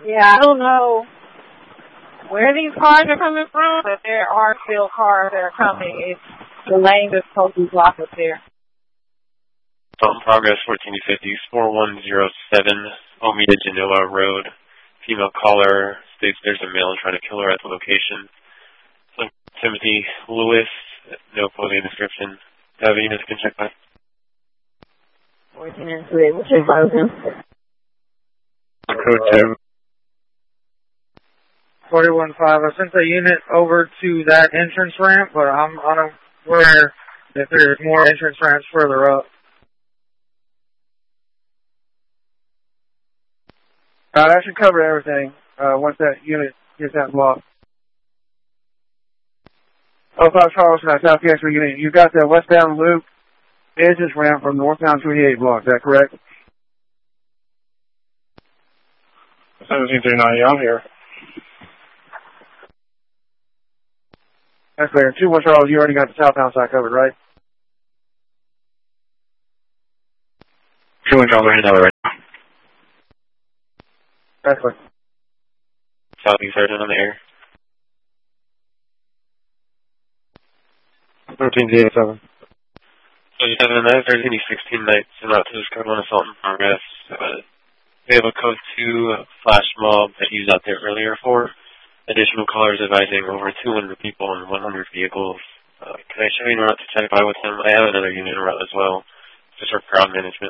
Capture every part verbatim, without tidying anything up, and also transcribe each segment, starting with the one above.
Yeah, I don't know where these cars are coming from, but there are still cars that are coming. It's the lane that's supposed to be blocked up there. Assault in progress, fourteen to fifty, four one zero seven, Omida Genoa Road. Female caller states there's a male trying to kill her at the location. So, Timothy Lewis, no clothing description. Do you have any units can check by? fourteen and three, we'll check by with him. Code two. forty-one five, I sent the unit over to that entrance ramp, but I'm unaware if there's more entrance ramps further up. Uh, that should cover everything uh, once that unit gets that block. Oh five Charleston, South Casper unit. You got the westbound loop entrance ramp from northbound twenty-eight block. Is that correct? seventeen thirty-nine, yeah, I'm here. That's clear. two one Charles, you already got the southbound side covered, right? two one Charles, we're heading that way right now. That's clear. Southeast Sergeant on the air. thirteen Z eighty-seven. So you have a nine thirteen sixteen nights and out to this code one assault in progress. Uh, we have a code two flash mob that he was out there earlier for. Additional callers advising over two hundred people and one hundred vehicles. Uh, can I show you a route to check by with him? I have another unit route as well, just for crowd management.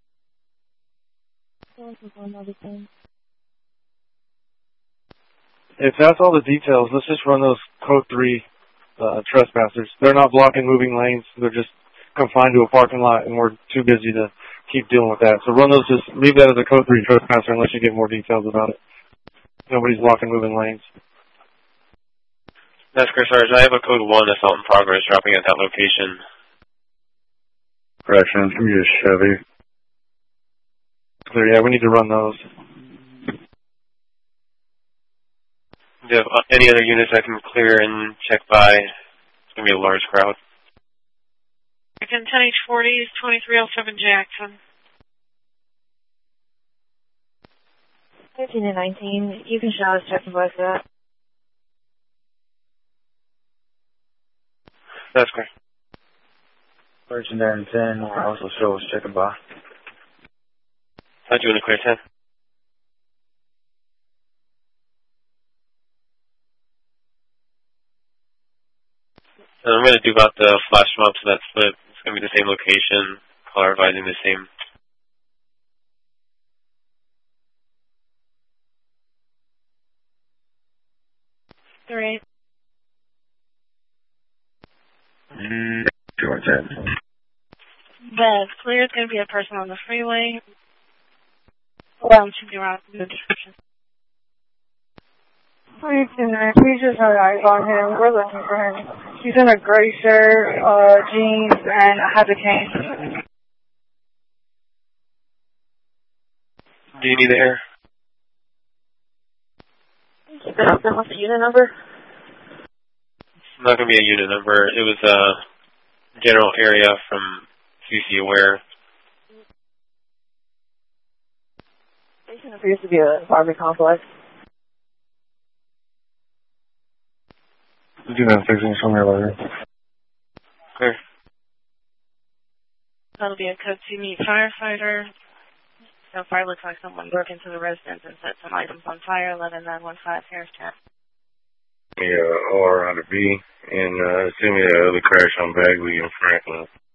If that's all the details, let's just run those code three uh, trespassers. They're not blocking moving lanes. They're just confined to a parking lot, and we're too busy to keep dealing with that. So run those, just leave that as a code three trespasser unless you get more details about it. Nobody's blocking moving lanes. That's Chris Sarge. I have a code one assault in progress dropping at that location. Correction, give me a Chevy. Clear, yeah, we need to run those. Do you have any other units I can clear and check by? It's going to be a large crowd. Within ten H forty is twenty-three oh seven Jackson. thirteen and nineteen, you can show us checking by for that. That's great. thirteen and ten, also show us checking by. How'd you want to clear ten? And I'm going to do about the flash mob so that split. It's going to be the same location, caller advising the same. Three. Mm, George, ten. The clear is going to be a person on the freeway. Well, should be around the description. Please, we just had eyes on him. We're looking for him. He's in a gray shirt, uh, jeans, and has a cane. Do you need the air? What's the unit number? It's not going to be a unit number. It was a general area from C C Aware. Station appears to be an apartment complex. Do that fixing somewhere later. Clear. That'll be a code two meet firefighter. So far, looks like someone broke into the residence and set some items on fire. eleven nine one five Harris Chat. Yeah, O R on the B, and uh, assuming the other crash on Bagley and Franklin.